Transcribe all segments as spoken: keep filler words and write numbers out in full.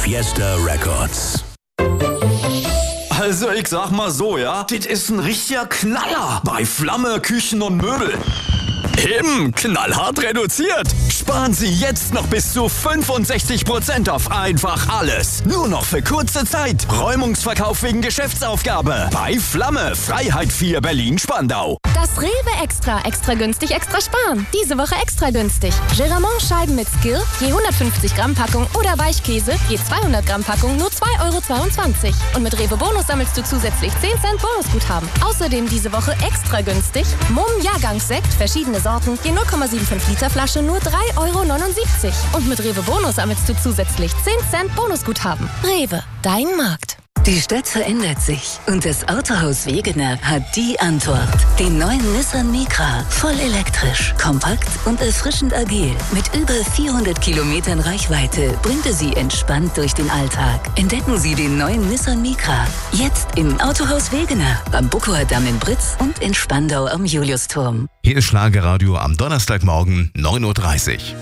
Fiesta Records. Also ich sag mal so, ja, das ist ein richtiger Knaller bei Flamme Küchen und Möbel. Eben, knallhart reduziert. Sparen Sie jetzt noch bis zu fünfundsechzig Prozent auf einfach alles. Nur noch für kurze Zeit. Räumungsverkauf wegen Geschäftsaufgabe. Bei Flamme, Freiheit vier, Berlin-Spandau. Das Rewe Extra, extra günstig, extra sparen. Diese Woche extra günstig. Geramont-Scheiben mit Skill, je hundertfünfzig Gramm Packung oder Weichkäse, je zweihundert Gramm Packung, nur zwei Euro zweiundzwanzig. Und mit Rewe Bonus sammelst du zusätzlich zehn Cent Bonusguthaben. Außerdem diese Woche extra günstig. Mumm Jahrgangssekt, verschiedene Sorten, je null Komma fünfundsiebzig Liter Flasche, nur drei Euro neunundsiebzig. Und mit Rewe Bonus sammelst du zusätzlich zehn Cent Bonusguthaben. Rewe, dein Markt. Die Stadt verändert sich und das Autohaus Wegener hat die Antwort. Den neuen Nissan Micra, voll elektrisch, kompakt und erfrischend agil. Mit über vierhundert Kilometern Reichweite bringt er Sie entspannt durch den Alltag. Entdecken Sie den neuen Nissan Micra jetzt im Autohaus Wegener, am Buckower Damm in Britz und in Spandau am Juliusturm. Hier ist Schlagerradio am Donnerstagmorgen neun Uhr dreißig.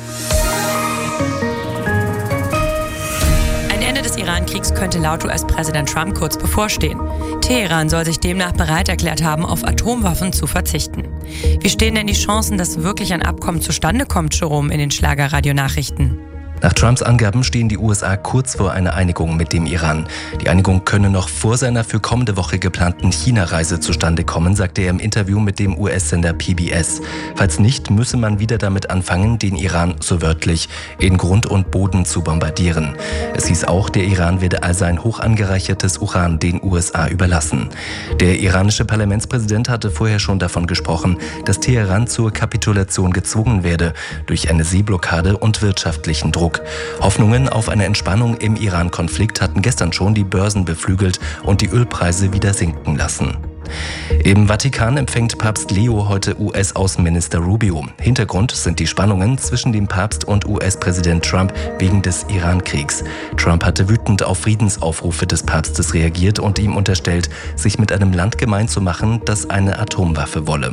Ende des Iran-Kriegs könnte laut U S-Präsident Trump kurz bevorstehen. Teheran soll sich demnach bereit erklärt haben, auf Atomwaffen zu verzichten. Wie stehen denn die Chancen, dass wirklich ein Abkommen zustande kommt, Jerome, in den Schlagerradio-Nachrichten? Nach Trumps Angaben stehen die U S A kurz vor einer Einigung mit dem Iran. Die Einigung könne noch vor seiner für kommende Woche geplanten China-Reise zustande kommen, sagte er im Interview mit dem U S-Sender P B S. Falls nicht, müsse man wieder damit anfangen, den Iran, so wörtlich, in Grund und Boden zu bombardieren. Es hieß auch, der Iran werde all sein hoch angereichertes Uran den U S A überlassen. Der iranische Parlamentspräsident hatte vorher schon davon gesprochen, dass Teheran zur Kapitulation gezwungen werde, durch eine Seeblockade und wirtschaftlichen Druck. Hoffnungen auf eine Entspannung im Iran-Konflikt hatten gestern schon die Börsen beflügelt und die Ölpreise wieder sinken lassen. Im Vatikan empfängt Papst Leo heute U S-Außenminister Rubio. Hintergrund sind die Spannungen zwischen dem Papst und U S-Präsident Trump wegen des Iran-Kriegs. Trump hatte wütend auf Friedensaufrufe des Papstes reagiert und ihm unterstellt, sich mit einem Land gemein zu machen, das eine Atomwaffe wolle.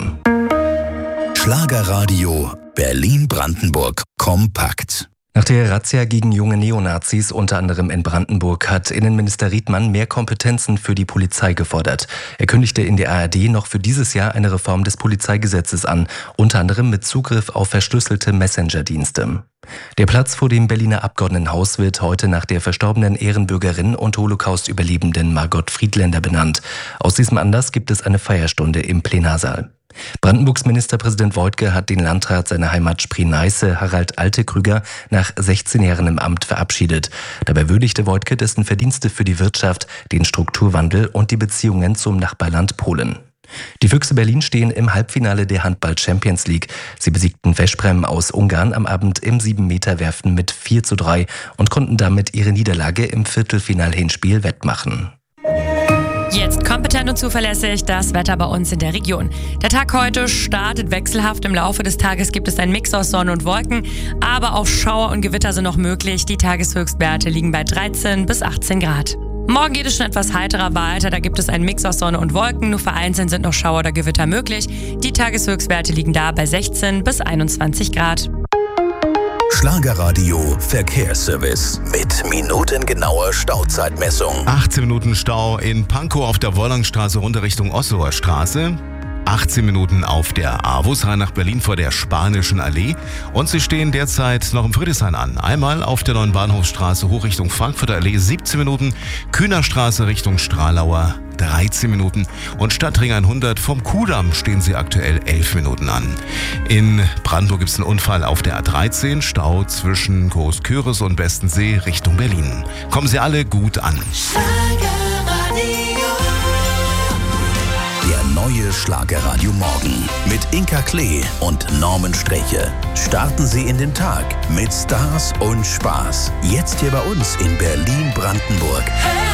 Schlagerradio Berlin-Brandenburg kompakt. Nach der Razzia gegen junge Neonazis, unter anderem in Brandenburg, hat Innenminister Riedmann mehr Kompetenzen für die Polizei gefordert. Er kündigte in der A R D noch für dieses Jahr eine Reform des Polizeigesetzes an, unter anderem mit Zugriff auf verschlüsselte Messenger-Dienste. Der Platz vor dem Berliner Abgeordnetenhaus wird heute nach der verstorbenen Ehrenbürgerin und Holocaust-Überlebenden Margot Friedländer benannt. Aus diesem Anlass gibt es eine Feierstunde im Plenarsaal. Brandenburgs Ministerpräsident Woidke hat den Landrat seiner Heimat Spree-Neiße, Harald Altekrüger, nach sechzehn Jahren im Amt verabschiedet. Dabei würdigte Woidke dessen Verdienste für die Wirtschaft, den Strukturwandel und die Beziehungen zum Nachbarland Polen. Die Füchse Berlin stehen im Halbfinale der Handball-Champions League. Sie besiegten Veszprem aus Ungarn am Abend im sieben Meter Werfen mit vier zu drei und konnten damit ihre Niederlage im Viertelfinal-Hinspiel wettmachen. Jetzt kompetent und zuverlässig das Wetter bei uns in der Region. Der Tag heute startet wechselhaft. Im Laufe des Tages gibt es einen Mix aus Sonne und Wolken, aber auch Schauer und Gewitter sind noch möglich. Die Tageshöchstwerte liegen bei dreizehn bis achtzehn Grad. Morgen geht es schon etwas heiterer weiter. Da gibt es einen Mix aus Sonne und Wolken. Nur vereinzelt sind noch Schauer oder Gewitter möglich. Die Tageshöchstwerte liegen da bei sechzehn bis einundzwanzig Grad. Schlagerradio Verkehrsservice mit minutengenauer Stauzeitmessung. achtzehn Minuten Stau in Pankow auf der Wollangstraße runter Richtung Osloer Straße. achtzehn Minuten auf der A-Bus rein nach Berlin vor der Spanischen Allee. Und sie stehen derzeit noch im Friedrichshain an. Einmal auf der Neuen Bahnhofsstraße hoch Richtung Frankfurter Allee siebzehn Minuten. Kühnerstraße Richtung Stralauer dreizehn Minuten. Und Stadtring hundert vom Kudamm stehen sie aktuell elf Minuten an. In Brandenburg gibt es einen Unfall auf der A dreizehn. Stau zwischen Großküritz und Bestensee Richtung Berlin. Kommen Sie alle gut an. Der neue Schlagerradio Morgen mit Inka Klee und Norman Streche. Starten Sie in den Tag mit Stars und Spaß. Jetzt hier bei uns in Berlin-Brandenburg.